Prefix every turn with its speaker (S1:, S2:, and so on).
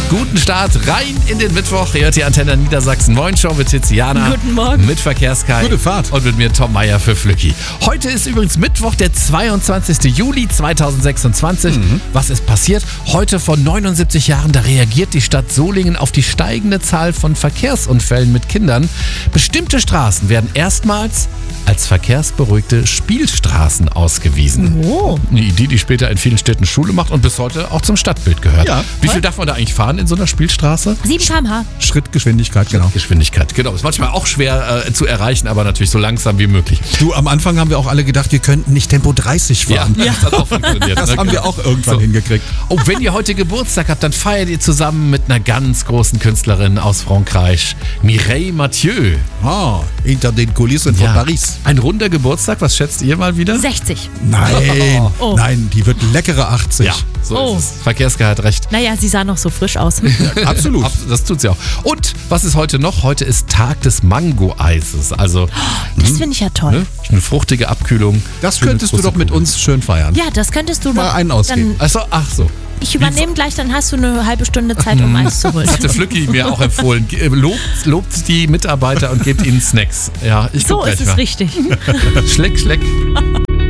S1: Guten Start rein in den Mittwoch. Hier hört die Antenne Niedersachsen. Moin Show mit Tiziana.
S2: Guten Morgen.
S1: Mit Verkehrskai.
S3: Gute Fahrt.
S1: Und mit mir Tom Meyer für Flücki. Heute ist übrigens Mittwoch, der 22. Juli 2026. Was ist passiert? Heute vor 79 Jahren, da reagiert die Stadt Solingen auf die steigende Zahl von Verkehrsunfällen mit Kindern. Bestimmte Straßen werden erstmals als verkehrsberuhigte Spielstraßen ausgewiesen.
S2: Oh.
S1: Eine Idee, die später in vielen Städten Schule macht und bis heute auch zum Stadtbild gehört.
S3: Ja.
S1: Wie viel darf man da eigentlich fahren in so einer Spielstraße?
S2: 7 km/h.
S3: Schrittgeschwindigkeit, genau.
S1: Geschwindigkeit, genau. Ist manchmal auch schwer zu erreichen, aber natürlich so langsam wie möglich.
S3: Du, am Anfang haben wir auch alle gedacht, wir könnten nicht Tempo 30 fahren.
S1: Das hat auch funktioniert.
S3: Das haben wir auch irgendwann hingekriegt.
S1: Oh, wenn ihr heute Geburtstag habt, dann feiert ihr zusammen mit einer ganz großen Künstlerin aus Frankreich, Mireille Mathieu.
S3: Ah, hinter den Kulissen von Paris.
S1: Ein runder Geburtstag, was schätzt ihr mal wieder?
S2: 60.
S3: Nein,
S2: Oh.
S3: nein, die wird leckere 80.
S1: Ja, so
S2: Oh.
S1: ist es. Verkehrskai hat recht.
S2: Naja, sie sah noch so frisch aus.
S3: Absolut.
S1: Das tut sie auch. Und was ist heute noch? Heute ist Tag des Mango-Eises. Also
S2: Das finde ich ja toll.
S1: ne, eine fruchtige Abkühlung.
S3: Das könntest du doch mit uns schön feiern.
S2: Ja, das könntest du
S3: Mal
S2: doch.
S3: einen ausgeben.
S1: Also, ach so.
S2: Ich übernehme gleich, dann hast du eine halbe Stunde Zeit, um Eis zu holen.
S1: Das hatte Flücki mir auch empfohlen. Lobt die Mitarbeiter und gebt ihnen Snacks. Ja, ich
S2: So
S1: guck
S2: ist
S1: gleich
S2: es
S1: mal.
S2: richtig.
S1: Schleck, schleck.